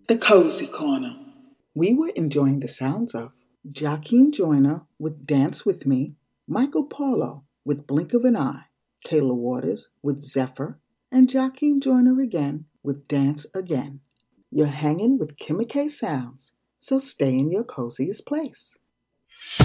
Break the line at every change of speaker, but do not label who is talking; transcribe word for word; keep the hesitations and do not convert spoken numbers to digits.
The Cozy Corner. We were enjoying the sounds of Joaquin Joyner with Dance With Me, Michael Paulo with Blink of an Eye, Kayla Waters with Zephyr, and Joaquin Joyner again with Dance Again. You're hanging with Kimmy K Sounds, so stay in your coziest place.